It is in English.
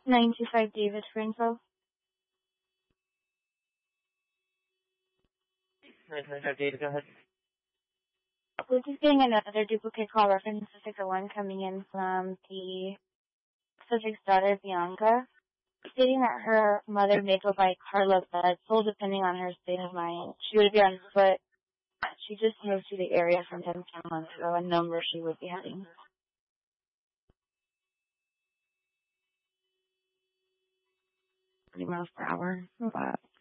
925 David for info. 925 David, go ahead. We're just getting another duplicate call reference to 601 coming in from the subject's daughter, Bianca, stating that her mother may go by Carla, but full depending on her state of mind. She would be on foot. She just moved to the area from 10 months ago and known where she would be heading. 30 miles per hour.